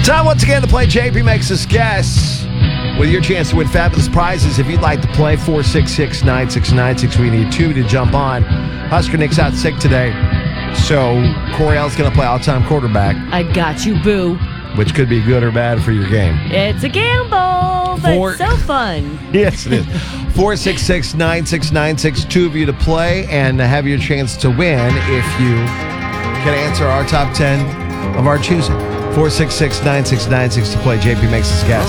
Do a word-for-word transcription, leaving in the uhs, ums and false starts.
Time once again to play J P Makes Us Guess with your chance to win fabulous prizes. If you'd like to play, four six six, nine six nine six. We need two to jump on. Husker Nick's out sick today, so Coriel's going to play all-time quarterback, I got you, boo. which could be good or bad for your game. It's a gamble, but Four- so fun. Yes, it is. four six six, nine six nine six. Two of you to play and have your chance to win if you can answer our top ten of our choosing. four six six, nine six nine six to play J P Makes Us Guess.